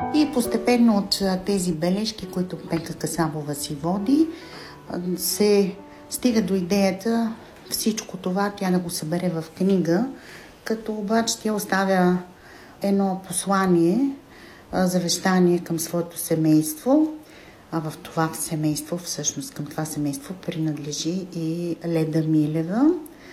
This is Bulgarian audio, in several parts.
И постепенно от тези бележки, които Пенка Касабова си води, се стига до идеята всичко това тя да го събере в книга, като обаче тя оставя едно послание, завещание към своето семейство. А в това семейство, всъщност към това семейство принадлежи и Леда Милева.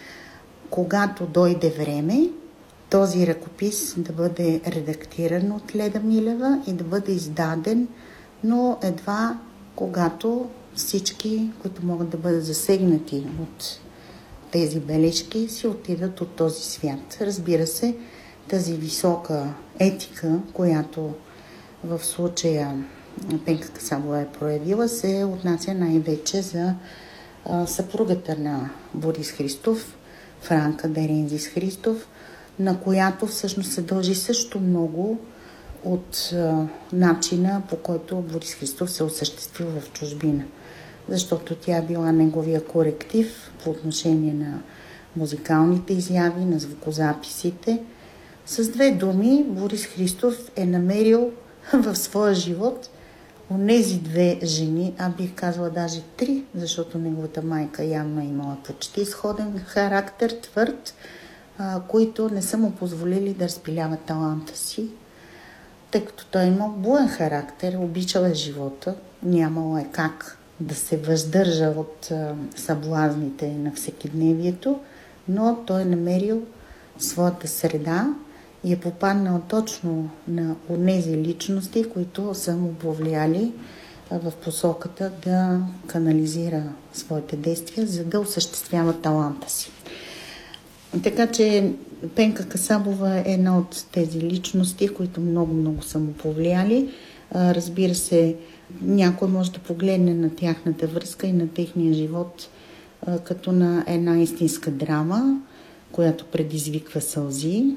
Когато дойде време, този ръкопис да бъде редактиран от Леда Милева и да бъде издаден, но едва когато всички, които могат да бъдат засегнати от тези бележки, си отидат от този свят. Разбира се, тази висока етика, която в случая Пенка Касабова е проявила, се отнася най-вече за съпругата на Борис Христов, Франка Дерензис Христов, на която всъщност се дължи също много от начина, по който Борис Христов се осъществил в чужбина. Защото тя била неговия коректив по отношение на музикалните изяви, на звукозаписите. С две думи, Борис Христов е намерил в своя живот онези две жени, бих казала даже три, защото неговата майка явно е имала почти сходен характер, твърд, които не са му позволили да разпилява таланта си, тъй като той имал буен характер, обичал е живота, нямало е как да се въздържа от съблазните на всекидневието, но той е намерил своята среда и е попаднал точно на онези личности, които са му повлияли в посоката да канализира своите действия, за да осъществява таланта си. Така че Пенка Касабова е една от тези личности, които много са му повлияли. Разбира се, някой може да погледне на тяхната връзка и на техния живот като на една истинска драма, която предизвиква сълзи.